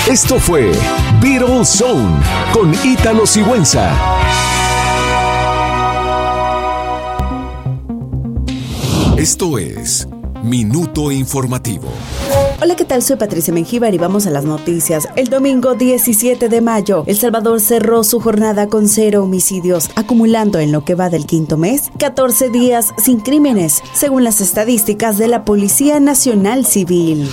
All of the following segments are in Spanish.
Esto fue Beatle Zone con Ítalo Sigüenza. Esto es Minuto Informativo. Hola, ¿qué tal? Soy Patricia Mengíbar y vamos a las noticias. El domingo 17 de mayo, El Salvador cerró su jornada con 0 homicidios, acumulando en lo que va del quinto mes 14 días sin crímenes, según las estadísticas de la Policía Nacional Civil.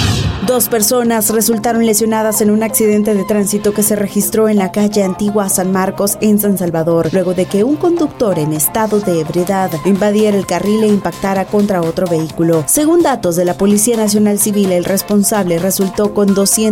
2 personas resultaron lesionadas en un accidente de tránsito que se registró en la calle Antigua San Marcos en San Salvador, luego de que un conductor en estado de ebriedad invadiera el carril e impactara contra otro vehículo. Según datos de la Policía Nacional Civil, el responsable resultó con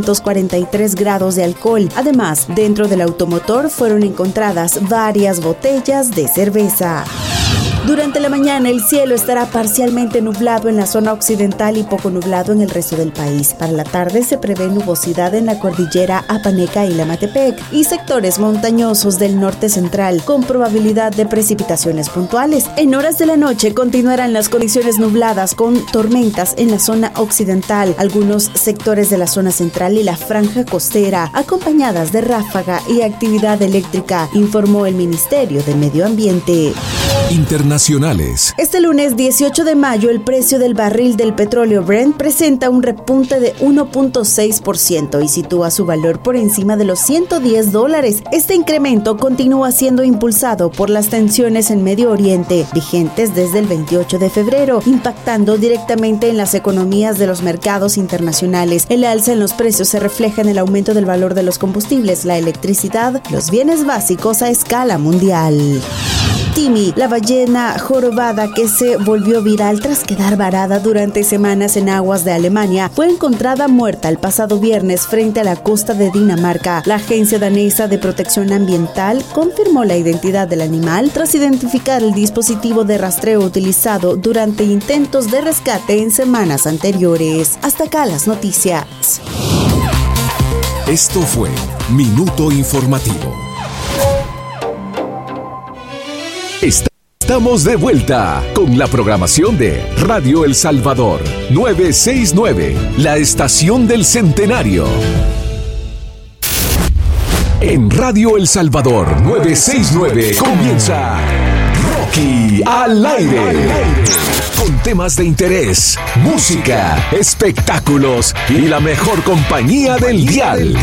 243 grados de alcohol. Además, dentro del automotor fueron encontradas varias botellas de cerveza. Durante la mañana, el cielo estará parcialmente nublado en la zona occidental y poco nublado en el resto del país. Para la tarde se prevé nubosidad en la cordillera Apaneca y Lamatepec y sectores montañosos del norte central, con probabilidad de precipitaciones puntuales. En horas de la noche continuarán las condiciones nubladas con tormentas en la zona occidental, algunos sectores de la zona central y la franja costera, acompañadas de ráfaga y actividad eléctrica, informó el Ministerio de Medio Ambiente. Internacionales. Este lunes 18 de mayo, el precio del barril del petróleo Brent presenta un repunte de 1.6% y sitúa su valor por encima de los $110. Este incremento continúa siendo impulsado por las tensiones en Medio Oriente, vigentes desde el 28 de febrero, impactando directamente en las economías de los mercados internacionales. El alza en los precios se refleja en el aumento del valor de los combustibles, la electricidad, los bienes básicos a escala mundial. Timi, la ballena jorobada que se volvió viral tras quedar varada durante semanas en aguas de Alemania, fue encontrada muerta el pasado viernes frente a la costa de Dinamarca. La Agencia Danesa de Protección Ambiental confirmó la identidad del animal tras identificar el dispositivo de rastreo utilizado durante intentos de rescate en semanas anteriores. Hasta acá las noticias. Esto fue Minuto Informativo. Estamos de vuelta con la programación de Radio El Salvador 969, la estación del centenario. En Radio El Salvador 969 comienza Rocky al aire. Con temas de interés, música, espectáculos y la mejor compañía del dial.